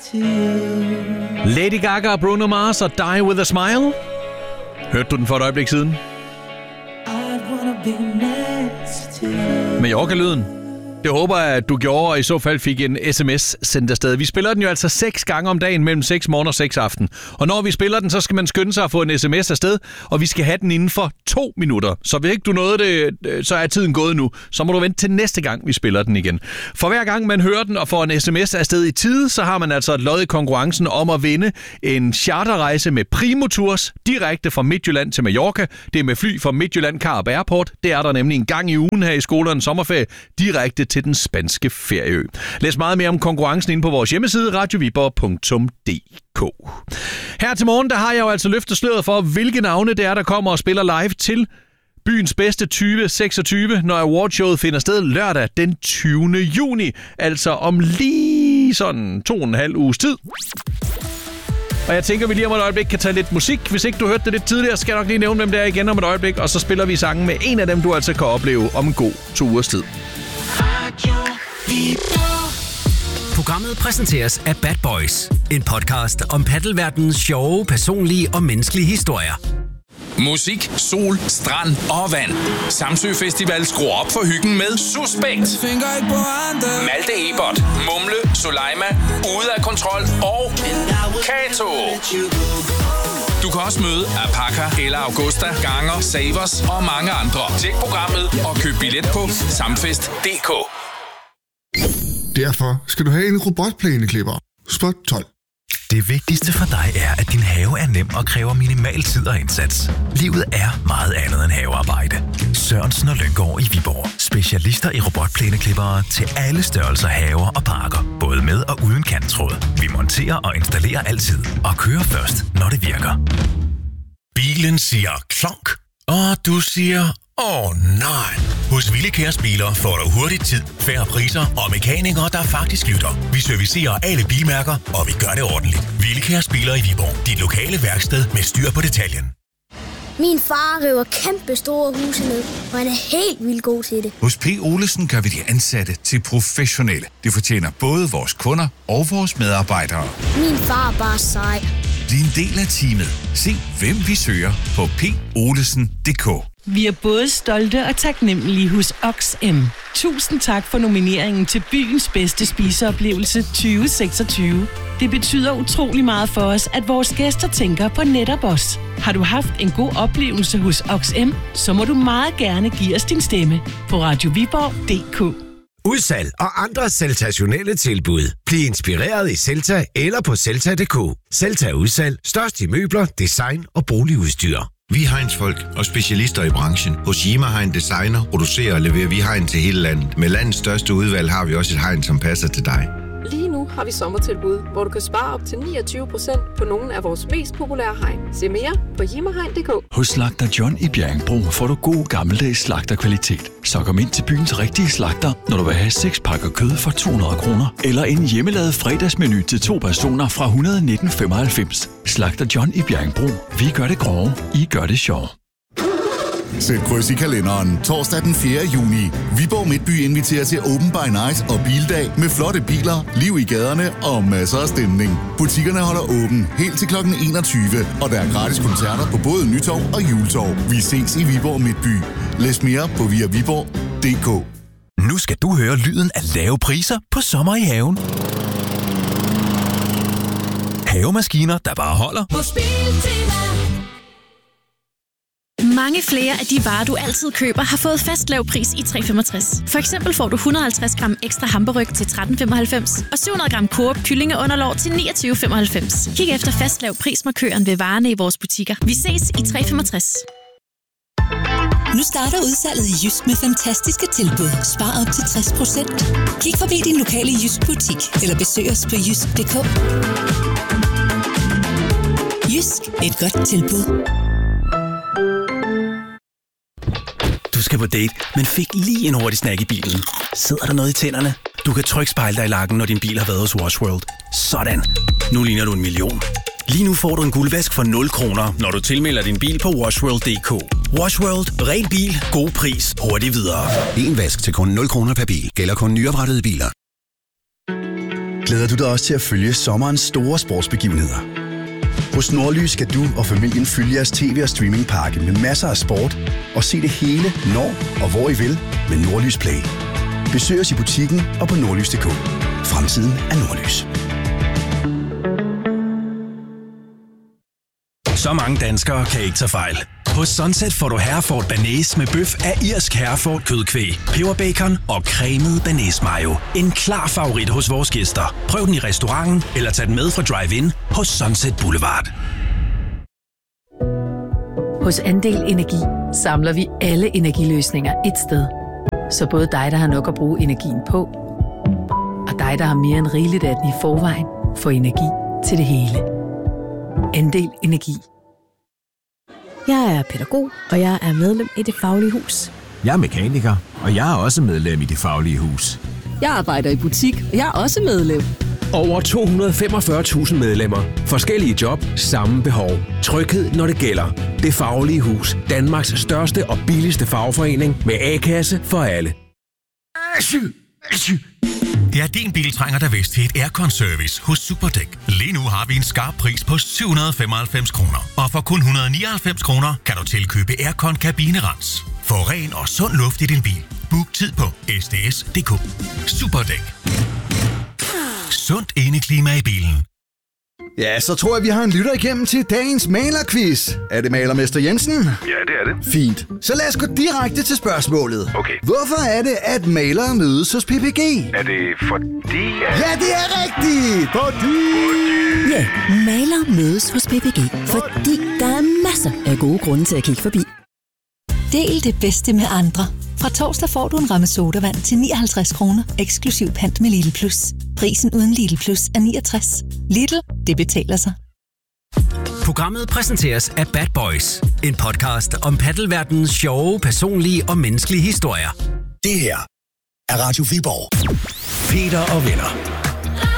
Lady Gaga, Bruno Mars og Die With A Smile. Hørte du den for et øjeblik siden? Mallorca-lyden. Det håber jeg, at du gjorde, og i så fald fik en sms sendt afsted. Vi spiller den jo altså 6 gange om dagen mellem 6 morgen og 6 aften. Og når vi spiller den, så skal man skynde sig at få en sms afsted, og vi skal have den inden for 2 minutter. Så hvis ikke du nåede det, så er tiden gået nu. Så må du vente til næste gang, vi spiller den igen. For hver gang man hører den og får en sms afsted i tide, så har man altså et lod i konkurrencen om at vinde en charterrejse med Primo Tours direkte fra Midtjylland til Mallorca. Det er med fly fra Midtjylland Karup Airport. Det er der nemlig en gang i ugen her i skolernes sommerferie direkte til den spanske ferieø. Læs meget mere om konkurrencen inde på vores hjemmeside radioviborg.dk. Her til morgen, der har jeg jo altså løftet sløret for, hvilke navne det er, der kommer og spiller live til Byens Bedste 2026, når awardshowet finder sted lørdag den 20. juni. Altså om lige sådan 2,5 uges tid. Og jeg tænker, vi lige om et øjeblik kan tage lidt musik. Hvis ikke du hørte det lidt tidligere, skal jeg nok lige nævne dem der igen om et øjeblik. Og så spiller vi sangen med en af dem, du altså kan opleve om en god 2 ugers tid. Programmet præsenteres af Bad Boys. En podcast om paddelverdenens sjove, personlige og menneskelige historier. Musik, sol, strand og vand. Samsø Festival skruer op for hyggen med Suspekt. Malte Ebert, Mumle, Soleima, Ude af Kontrol og Kato. Du kan også møde Apaka, Ella Augusta, Ganger, Savers og mange andre. Tjek programmet og køb billet på samfest.dk. Derfor skal du have en robotplæneklipper. Spot 12. Det vigtigste for dig er, at din have er nem og kræver minimal tid og indsats. Livet er meget andet end havearbejde. Sørensen og Lynggaard i Viborg. Specialister i robotplæneklippere til alle størrelser haver og parker. Både med og uden kanttråd. Vi monterer og installerer altid. Og kører først, når det virker. Bilen siger klonk, og du siger nej. Hos Willekærs Biler får du hurtigt tid, færre priser og mekanikere, der faktisk lytter. Vi servicerer alle bilmærker, og vi gør det ordentligt. Willekærs Biler i Viborg. Dit lokale værksted med styr på detaljen. Min far river kæmpe store huse ned, og han er helt vildt god til det. Hos P. Olesen gør vi de ansatte til professionelle. Det fortjener både vores kunder og vores medarbejdere. Min far er bare sej. Bliv en del af teamet. Se, hvem vi søger på polesen.dk. Vi er både stolte og taknemmelige hos OXM. Tusind tak for nomineringen til Byens Bedste Spiseoplevelse 2026. Det betyder utrolig meget for os, at vores gæster tænker på netop os. Har du haft en god oplevelse hos OXM, så må du meget gerne give os din stemme på radioviborg.dk. Udsalg og andre sensationelle tilbud. Bliv inspireret i Celta eller på Celta.dk. Celta Udsalg. Størst i møbler, design og boligudstyr. Vi er hegnsfolk og specialister i branchen. Hos Jima Hegn Designer producerer og leverer vi hegn til hele landet. Med landets største udvalg har vi også et hegn, som passer til dig. Lige nu har vi sommertilbud, hvor du kan spare op til 29% på nogle af vores mest populære hegn. Se mere på jimahegn.dk. Hos Slagter John i Bjerringbro får du god gammeldags slagterkvalitet. Så kom ind til byens rigtige slagter, når du vil have 6 pakker kød for 200 kroner. Eller en hjemmelavet fredagsmenu til 2 personer fra 119,95. Slagter John i Bjerringbro. Vi gør det grove, I gør det sjov. Sæt kryds i kalenderen. Torsdag den 4. juni. Viborg Midtby inviterer til Open by Night og bildag med flotte biler, liv i gaderne og masser af stemning. Butikkerne holder åben helt til kl. 21, og der er gratis koncerter på både Nytorv og Juletorv. Vi ses i Viborg Midtby. Læs mere på viaviborg.dk. Nu skal du høre lyden af lave priser på sommer i haven. Havemaskiner, der bare holder. Mange flere af de varer, du altid køber, har fået fast lav pris i 365. For eksempel får du 150 gram ekstra hamburg til 13,95 og 700 gram Coop kyllingeunderlov til 29,95. Kig efter fast lav prismarkøren ved varerne i vores butikker. Vi ses i 365. Nu starter udsalget i Jysk med fantastiske tilbud. Spar op til 60%. Kig forbi din lokale Jysk butik eller besøg os på jysk.dk. Jysk, et godt tilbud. Du skal på date, men fik lige en hurtig snack i bilen. Sidder der noget i tænderne? Du kan trykke spejle dig i lakken, når din bil har været hos Wash World. Sådan. Nu ligner du 1 million. Lige nu får du en guldvask for 0 kroner, når du tilmelder din bil på washworld.dk. Wash World. Ren bil. God pris. Hurtigt videre. En vask til kun 0 kroner per bil. Gælder kun nyoprettede biler. Glæder du dig også til at følge sommerens store sportsbegivenheder? Hos Nordlys skal du og familien følge jeres tv- og streamingpakke med masser af sport og se det hele, når og hvor I vil med Nordlys Play. Besøg os i butikken og på nordlys.dk. Fremtiden er Nordlys. Så mange danskere kan ikke tage fejl. Hos Sunset får du Hereford Bearnaise med bøf af irsk Hereford kødkvæg, peberbacon og cremet bearnaise mayo. En klar favorit hos vores gæster. Prøv den i restauranten eller tag den med fra Drive-In hos Sunset Boulevard. Hos Andel Energi samler vi alle energiløsninger et sted. Så både dig, der har nok at bruge energien på, og dig, der har mere end rigeligt af den i forvejen, får energi til det hele. Andel Energi. Jeg er pædagog, og jeg er medlem i Det Faglige Hus. Jeg er mekaniker, og jeg er også medlem i Det Faglige Hus. Jeg arbejder i butik, og jeg er også medlem. Over 245.000 medlemmer. Forskellige job, samme behov. Tryghed, når det gælder. Det Faglige Hus. Danmarks største og billigste fagforening med A-kasse for alle. Ja, din bil trænger da vist til et aircon-service hos Superdæk. Lige nu har vi en skarp pris på 795 kroner. Og for kun 199 kroner kan du tilkøbe aircon-kabinerens. Få ren og sund luft i din bil. Book tid på sds.dk. Superdæk. Sundt indeklima i bilen. Ja, så tror jeg, vi har en lytter igennem til dagens malerquiz. Er det malermester Jensen? Ja, det er det. Fint. Så lad os gå direkte til spørgsmålet. Okay. Hvorfor er det, at malere mødes hos PPG? Er det fordi... Ja, det er rigtigt! Ja, malere mødes hos PPG, fordi der er masser af gode grunde til at kigge forbi. Del det bedste med andre. Fra torsdag får du en ramme sodavand til 59 kroner, eksklusiv pant med Lidl Plus. Prisen uden Lidl Plus er 69. Lidl, det betaler sig. Programmet præsenteres af Bad Boys. En podcast om paddelverdenens sjove, personlige og menneskelige historier. Det her er Radio Viborg. Peter og venner.